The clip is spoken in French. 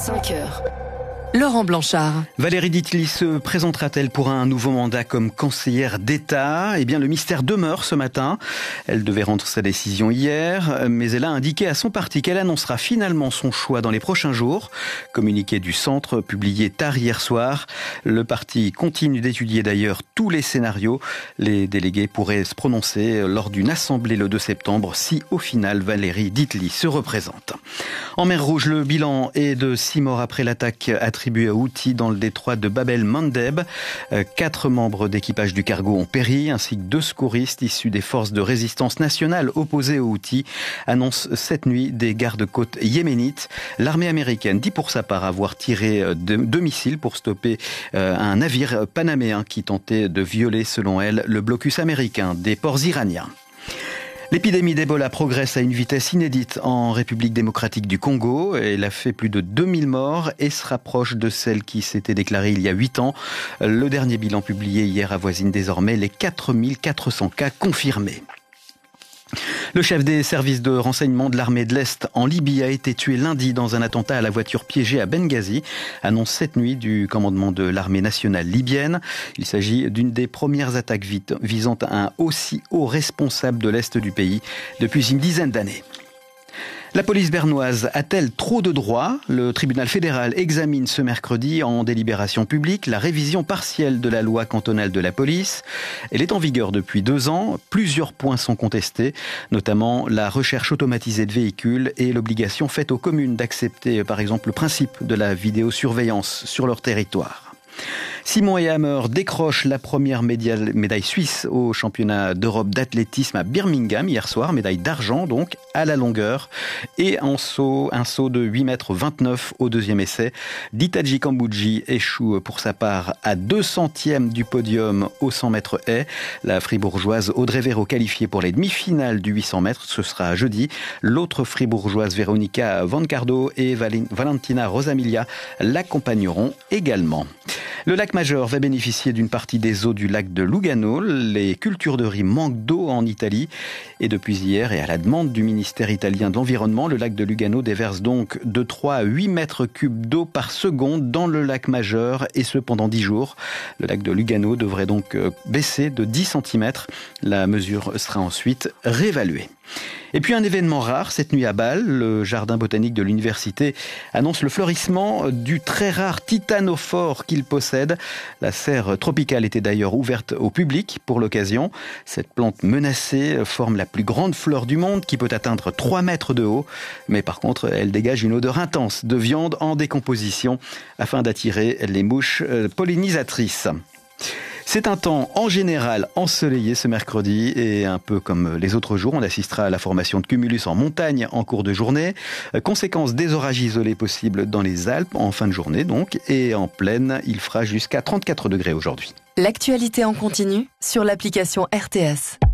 5 heures. Laurent Blanchard. Valérie Ditely se présentera-t-elle pour un nouveau mandat comme conseillère d'État ? Eh bien, le mystère demeure ce matin. Elle devait rendre sa décision hier, mais elle a indiqué à son parti qu'elle annoncera finalement son choix dans les prochains jours. Communiqué du centre publié tard hier soir. Le parti continue d'étudier d'ailleurs tous les scénarios. Les délégués pourraient se prononcer lors d'une assemblée le 2 septembre si au final Valérie Ditely se représente. En mer Rouge, le bilan est de 6 morts après l'attaque attribuée à Houthi dans le détroit de Bab el-Mandeb. 4 membres d'équipage du cargo ont péri, ainsi que 2 secouristes issus des forces de résistance nationale opposées aux Houthis, annonce cette nuit des gardes-côtes yéménites. L'armée américaine dit pour sa part avoir tiré 2 missiles pour stopper un navire panaméen qui tentait de violer, selon elle, le blocus américain des ports iraniens. L'épidémie d'Ebola progresse à une vitesse inédite en République démocratique du Congo. Elle a fait plus de 2000 morts et se rapproche de celle qui s'était déclarée il y a 8 ans. Le dernier bilan publié hier avoisine désormais les 4400 cas confirmés. Le chef des services de renseignement de l'armée de l'Est en Libye a été tué lundi dans un attentat à la voiture piégée à Benghazi, annonce cette nuit du commandement de l'armée nationale libyenne. Il s'agit d'une des premières attaques visant un aussi haut responsable de l'Est du pays depuis une dizaine d'années. La police bernoise a-t-elle trop de droits ? Le tribunal fédéral examine ce mercredi en délibération publique la révision partielle de la loi cantonale de la police. Elle est en vigueur depuis 2 ans. Plusieurs points sont contestés, notamment la recherche automatisée de véhicules et l'obligation faite aux communes d'accepter, par exemple, le principe de la vidéosurveillance sur leur territoire. Simon et Hammer décrochent la première médaille suisse au championnat d'Europe d'athlétisme à Birmingham hier soir, médaille d'argent donc à la longueur et un saut de 8,29 m au deuxième essai. Ditaji Kambouji échoue pour sa part à 2 centièmes du podium au 100 m haies. La fribourgeoise Audrey Véro qualifiée pour les demi-finales du 800 m, ce sera jeudi. L'autre fribourgeoise Véronica Vancardo et Valentina Rosamilia l'accompagneront également. Le lac Majeur va bénéficier d'une partie des eaux du lac de Lugano. Les cultures de riz manquent d'eau en Italie. Et depuis hier, et à la demande du ministère italien de l'Environnement, le lac de Lugano déverse donc de 3 à 8 mètres cubes d'eau par seconde dans le lac Majeur, et ce pendant 10 jours. Le lac de Lugano devrait donc baisser de 10 cm. La mesure sera ensuite réévaluée. Et puis un événement rare cette nuit à Bâle, le jardin botanique de l'université annonce le fleurissement du très rare titanophore qu'il possède. La serre tropicale était d'ailleurs ouverte au public pour l'occasion. Cette plante menacée forme la plus grande fleur du monde qui peut atteindre 3 mètres de haut. Mais par contre, elle dégage une odeur intense de viande en décomposition afin d'attirer les mouches pollinisatrices. C'est un temps en général ensoleillé ce mercredi et un peu comme les autres jours, on assistera à la formation de cumulus en montagne en cours de journée. Conséquence des orages isolés possibles dans les Alpes en fin de journée donc, et en plaine, il fera jusqu'à 34 degrés aujourd'hui. L'actualité en continu sur l'application RTS.